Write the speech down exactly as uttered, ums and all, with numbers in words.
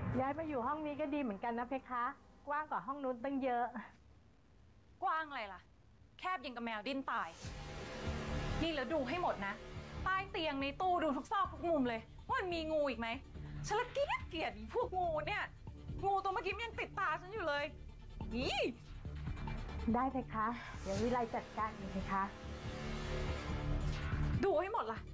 ย้ายมาอยู่ห้องนี้ก็ดีเหมือนกันนะเพคะกว้างกว่าห้องนู้นตั้งเยอะกว้างอะไรล่ะแคบยิงกับแมวดิ้นตายนี่แล้วดูให้หมดนะใต้เตียงในตู้ดูทุกซอกทุกมุมเลยว่ามันมีงูอีกไหมฉันละเกลียดเกลียดพวกงูเนี่ยงูตัวเมื่อกี้มันยังติดตาฉันอยู่เลยนี่ได้เพคะเดี๋ยววิไลจัดการเองเพคะดูให้หมดล่ะ